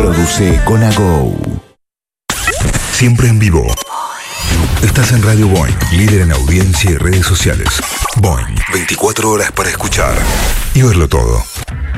Produce con Ago. Siempre en vivo. Estás en Radio Boing, líder en audiencia y redes sociales. Boing, 24 horas para escuchar y verlo todo.